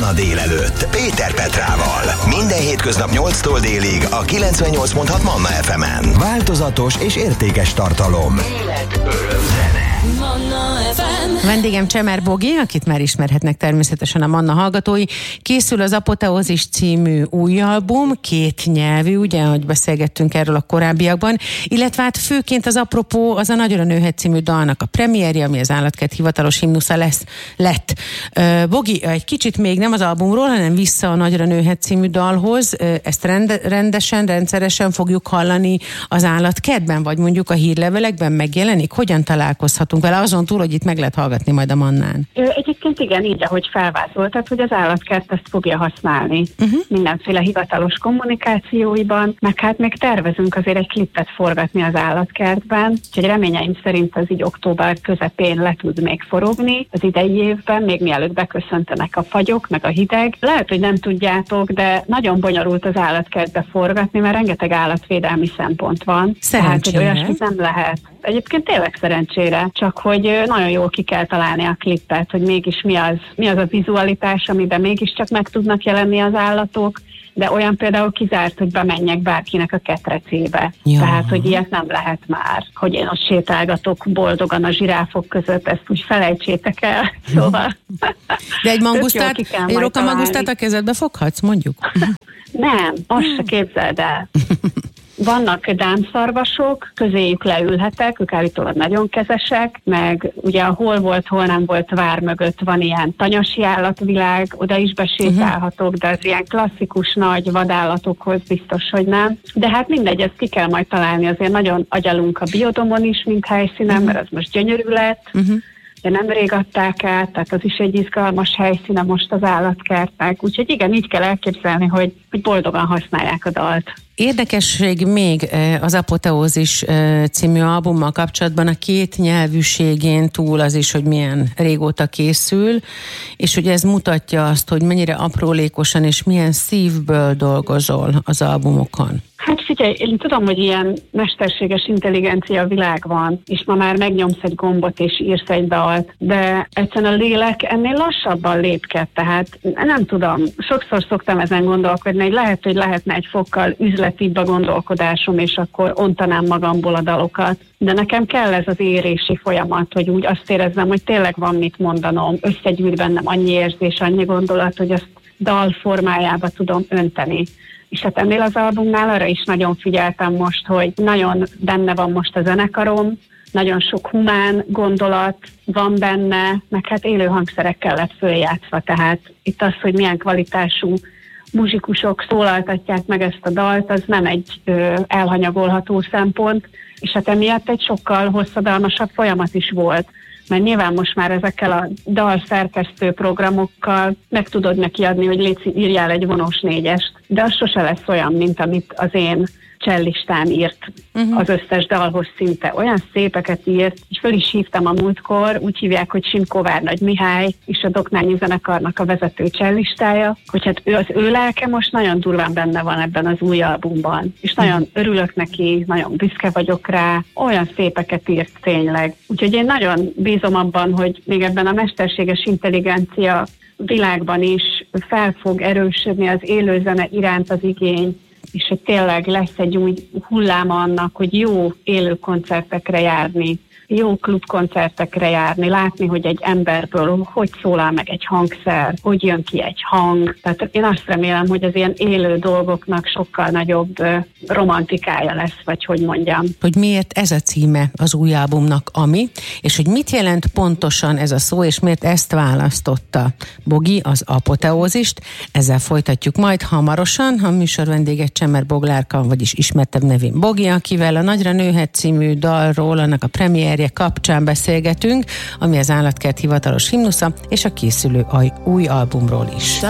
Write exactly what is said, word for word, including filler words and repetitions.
Manna délelőtt Péter Petrával. Minden hétköznap nyolctól délig a kilencvennyolc pont hat Manna ef emen. Változatos és értékes tartalom. Élet, öröm, zene. Manna ef em. Vendégem Csemer Bogi, akit már ismerhetnek természetesen a Manna hallgatói. Készül az Apoteózis című új album, két nyelvű, ugye, ahogy beszélgettünk erről a korábbiakban, illetve hát főként az apropó az a Nagyra nőhet című dalnak a premierje, ami az Állatkert hivatalos himnusza lesz, lett. Bogi, egy kicsit még nem az albumról, hanem vissza a Nagyra nőhet című dalhoz. Ezt rend, rendesen, rendszeresen fogjuk hallani az Állatkertben, vagy mondjuk a hírlevelekben megjelenik? Hogyan találkozhatunk vele, azon túl, hogy itt meg lehet hallgatni majd a Mannán? Egyébként igen, így, ahogy felvázoltad, hogy az Állatkert ezt fogja használni uh-huh. mindenféle hivatalos kommunikációiban, meg hát még tervezünk azért egy klippet forgatni az Állatkertben, úgyhogy reményeim szerint az így október közepén le tud még forogni az idei évben, még mielőtt beköszöntenek a fagyok, meg a hideg. Lehet, hogy nem tudjátok, de nagyon bonyolult az Állatkertbe forgatni, mert rengeteg állatvédelmi szempont van. Szerencsére. Tehát, hogy olyasmit nem lehet. Egyébként tényleg szerencsére, csak hogy nagyon jól ki kell találni a klippet, hogy mégis mi az, mi az a vizualitás, amiben mégiscsak meg tudnak jelenni az állatok, de olyan például kizárt, hogy bemenjek bárkinek a ketrecébe. Ja. Tehát, hogy ilyet nem lehet már, hogy én ott sétálgatok boldogan a zsiráfok között, ezt úgy felejtsétek el. Szóval... De egy mangusztát, egy rokamangusztát a kezedbe foghatsz, mondjuk? Nem, azt se képzeld el. Vannak dámszarvasok, közéjük leülhetek, ők állítólag nagyon kezesek, meg ugye a hol volt, hol nem volt vár mögött van ilyen tanyasi állatvilág, oda is besétálhatok, de az ilyen klasszikus nagy vadállatokhoz biztos, hogy nem. De hát mindegy, ezt ki kell majd találni, azért nagyon agyalunk a Biodomon is, mint helyszínen, uh-huh. mert az most gyönyörű lett. Uh-huh. De nemrég adták át, tehát az is egy izgalmas helyszíne most az Állatkertnek. Úgyhogy igen, így kell elképzelni, hogy, hogy boldogan használják a dalt. Érdekesség még az Apoteózis című albummal kapcsolatban a két nyelvűségén túl az is, hogy milyen régóta készül, és hogy ez mutatja azt, hogy mennyire aprólékosan és milyen szívből dolgozol az albumokon. Hát figyelj, én tudom, hogy ilyen mesterséges intelligencia világ van, és ma már megnyomsz egy gombot és írsz egy dalt, de egyszerűen a lélek ennél lassabban lépked, tehát nem tudom, sokszor szoktam ezen gondolkodni, hogy lehet, hogy lehetne egy fokkal üzletibb a gondolkodásom, és akkor ontanám magamból a dalokat, de nekem kell ez az érési folyamat, hogy úgy azt érezzem, hogy tényleg van mit mondanom, összegyűjt bennem annyi érzés, annyi gondolat, hogy azt dal formájába tudom önteni. És hát ennél az albumnál arra is nagyon figyeltem most, hogy nagyon benne van most a zenekarom, nagyon sok humán gondolat van benne, meg hát élő hangszerekkel lett följátszva, tehát itt az, hogy milyen kvalitású muzsikusok szólaltatják meg ezt a dalt, az nem egy ö, elhanyagolható szempont, és hát emiatt egy sokkal hosszadalmasabb folyamat is volt. Mert nyilván most már ezekkel a dalszerkesztő programokkal meg tudod neki adni, hogy légy, írjál egy vonós négyest, de az sose lesz olyan, mint amit az én csellistám írt uh-huh. az összes dalhoz szinte. Olyan szépeket írt, és föl is hívtam a múltkor, úgy hívják, hogy Simkovár Nagy Mihály, és a Doknányi zenekarnak a vezető csellistája, hogy hát ő, az ő lelke most nagyon durván benne van ebben az új albumban. És nagyon uh-huh. örülök neki, nagyon büszke vagyok rá, olyan szépeket írt tényleg. Úgyhogy én nagyon bízom abban, hogy még ebben a mesterséges intelligencia világban is fel fog erősödni az élőzene iránt az igény, és hogy tényleg lesz egy új hulláma annak, hogy jó élő koncertekre járni, jó klubkoncertekre járni, látni, hogy egy emberből hogy szólal meg egy hangszer, hogy jön ki egy hang. Tehát én azt remélem, hogy az ilyen élő dolgoknak sokkal nagyobb romantikája lesz, vagy hogy mondjam. Hogy miért ez a címe az új albumnak, ami, és hogy mit jelent pontosan ez a szó, és miért ezt választotta Bogi, az Apoteózist. Ezzel folytatjuk majd hamarosan. A műsor vendége Csemer Boglárka, vagyis ismertebb nevén Bogi, akivel a Nagyra nőhet című dalról, annak a premier kapcsán beszélgetünk, ami az Állatkert hivatalos himnusza, és a készülő új albumról is.